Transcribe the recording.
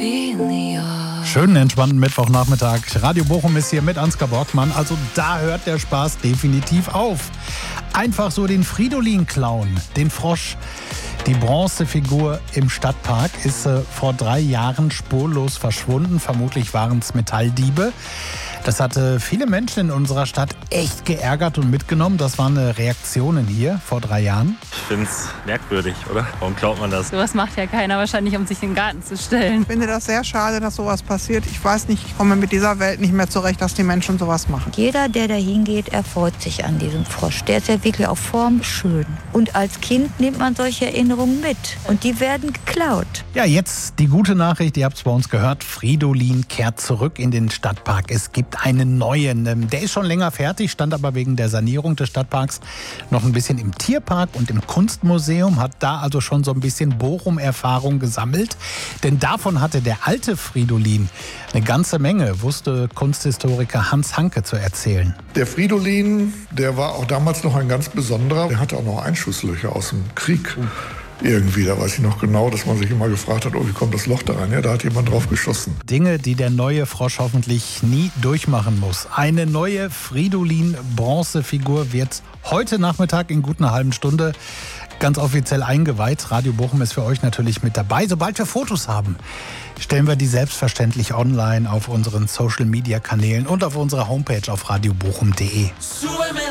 Schönen entspannten Mittwochnachmittag. Radio Bochum ist hier mit Ansgar Borgmann. Also da hört der Spaß definitiv auf. Einfach so den Fridolin klauen, den Frosch. Die Bronzefigur im Stadtpark ist vor 3 Jahren spurlos verschwunden. Vermutlich waren es Metalldiebe. Das hatte viele Menschen in unserer Stadt echt geärgert und mitgenommen. Das waren Reaktionen hier vor 3 Jahren. Ich finde es merkwürdig, oder? Warum klaut man das? Sowas macht ja keiner wahrscheinlich, um sich in den Garten zu stellen. Ich finde das sehr schade, dass sowas passiert. Ich weiß nicht, ich komme mit dieser Welt nicht mehr zurecht, dass die Menschen sowas machen. Jeder, der da hingeht, erfreut sich an diesem Frosch. Der ist ja wirklich auf Form schön. Und als Kind nimmt man solche Erinnerungen mit. Und die werden geklaut. Ja, jetzt die gute Nachricht, ihr habt es bei uns gehört. Fridolin kehrt zurück in den Stadtpark. Es gibt einen neuen. Der ist schon länger fertig, stand aber wegen der Sanierung des Stadtparks noch ein bisschen im Tierpark und im Kunstmuseum. Hat da also schon so ein bisschen Bochum-Erfahrung gesammelt. Denn davon hatte der alte Fridolin eine ganze Menge, wusste Kunsthistoriker Hans Hanke zu erzählen. Der Fridolin, der war auch damals noch ein ganz besonderer. Der hatte auch noch Einschusslöcher aus dem Krieg. Irgendwie, da weiß ich noch genau, dass man sich immer gefragt hat, oh, wie kommt das Loch da rein? Ja, da hat jemand drauf geschossen. Dinge, die der neue Frosch hoffentlich nie durchmachen muss. Eine neue Fridolin-Bronzefigur wird heute Nachmittag in gut einer halben Stunde ganz offiziell eingeweiht. Radio Bochum ist für euch natürlich mit dabei. Sobald wir Fotos haben, stellen wir die selbstverständlich online auf unseren Social-Media-Kanälen und auf unserer Homepage auf radiobochum.de.